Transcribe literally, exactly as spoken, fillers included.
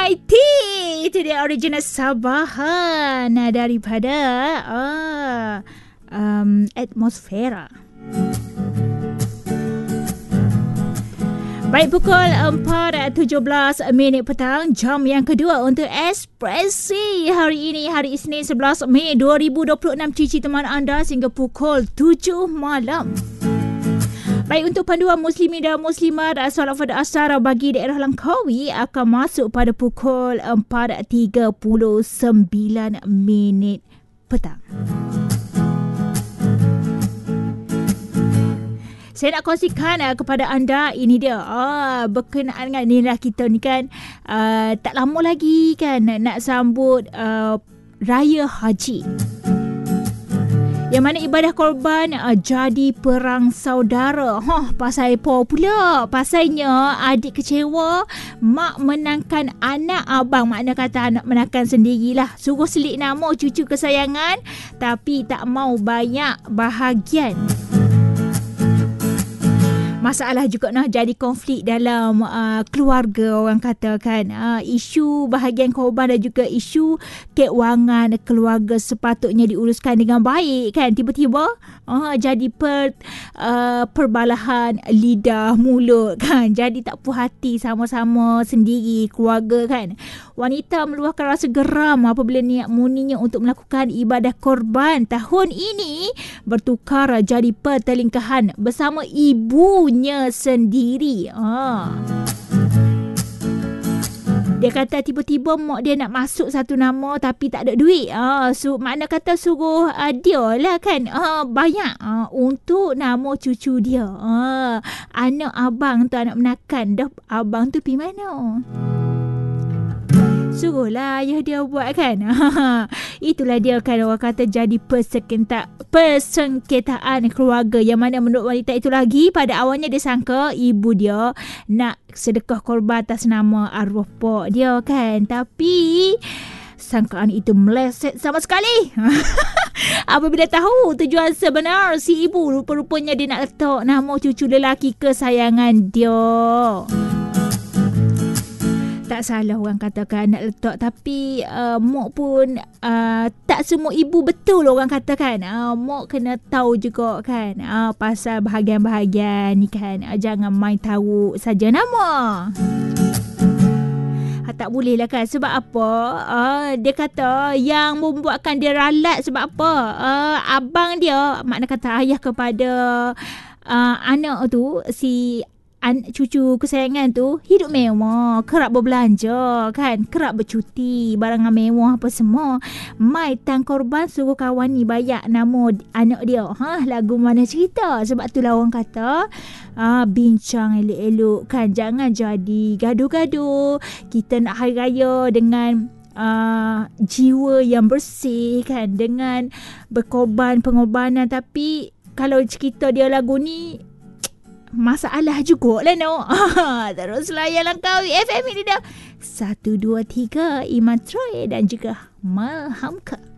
Mighty. Itu dia original Sabahan daripada uh, um, Atmosfera. Baik, pukul empat tujuh belas minit petang, jam yang kedua untuk Ekspresi hari ini, hari Isnin sebelas Mei dua ribu dua puluh enam. Cici teman anda sehingga pukul tujuh malam. Baik, untuk panduan muslimin dan muslimat solat fardu asar bagi daerah Langkawi akan masuk pada pukul empat tiga puluh sembilan minit petang. Saya nak kongsikan uh, kepada anda, ini dia uh, berkenaan dengan ni lah, kita ni kan uh, tak lama lagi kan nak sambut uh, Raya Haji, yang mana ibadah korban uh, jadi perang saudara. Huh, pasal apa pula? Pasalnya adik kecewa mak menangkan anak abang. Makna kata anak menangkan sendirilah. Suruh selit nama cucu kesayangan tapi tak mau banyak bahagian. Masalah juga nah jadi konflik dalam uh, keluarga, orang katakan uh, isu bahagian korban dan juga isu keuangan keluarga sepatutnya diuruskan dengan baik kan, tiba-tiba uh, jadi per, uh, perbalahan lidah mulut kan, jadi tak puas hati sama-sama sendiri keluarga kan. Wanita meluahkan rasa geram apabila niat murninya untuk melakukan ibadah korban tahun ini bertukar jadi pertelingkahan bersama ibunya sendiri. Ah. Dia kata tiba-tiba mak dia nak masuk satu nama tapi tak ada duit. Ah, so makna kata suruh uh, dia lah kan ah, banyak ah, untuk nama cucu dia. Ah, anak abang tu, anak menakan dah, abang tu pergi mana? Suruhlah ayah dia buat kan. Itulah dia kan, orang kata jadi persengketa, persengketaan keluarga, yang mana menurut wanita itu lagi pada awalnya dia sangka ibu dia nak sedekah korban atas nama arwah pak dia kan, tapi sangkaan itu meleset sama sekali. Apabila tahu tujuan sebenar si ibu, rupa-rupanya dia nak letak nama cucu lelaki kesayangan dia. Tak salah orang katakan nak letak, tapi uh, mak pun uh, tak semua ibu betul orang katakan. Uh, mak kena tahu juga kan uh, pasal bahagian-bahagian ni kan. Uh, jangan main tahu saja nama. Ha, tak boleh lah kan. Sebab apa? Uh, dia kata yang membuatkan dia ralat sebab apa? Uh, abang dia, makna kata ayah kepada uh, anak tu, si An, cucu kesayangan tu hidup mewah, kerap berbelanja kan, kerap bercuti, barangan mewah apa semua. Mai tang korban suruh kawan ni bayar nama anak dia. Ha, lagu mana cerita? Sebab tu lah orang kata ah, bincang elok-elok kan, jangan jadi gaduh-gaduh. Kita nak hari raya dengan Uh, jiwa yang bersih kan, dengan berkorban pengorbanan, tapi kalau cerita dia lagu ni masalah jugalah no. Terus layan Langkawi F M ini dah satu dua tiga Iman Troy dan juga Malhamka.